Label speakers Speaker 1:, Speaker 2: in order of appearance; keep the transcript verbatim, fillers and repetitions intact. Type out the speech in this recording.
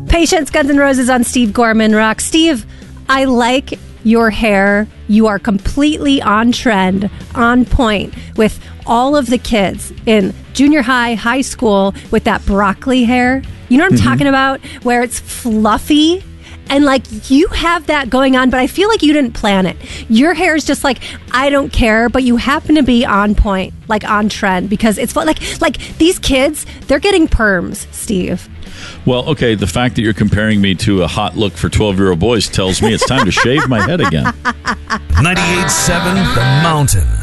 Speaker 1: Patience, Guns N' Roses on Steve Gorman Rock. Steve, I like your hair. You are completely on trend, on point with all of the kids in junior high, high school with that broccoli hair. You know what I'm mm-hmm. talking about? Where it's fluffy. And, like, you have that going on, but I feel like you didn't plan it. Your hair is just like, I don't care, but you happen to be on point, like on trend, because it's like, like these kids, they're getting perms, Steve.
Speaker 2: Well, okay, the fact that you're comparing me to a hot look for twelve-year-old boys tells me it's time to shave my head again.
Speaker 3: ninety-eight point seven The Mountain.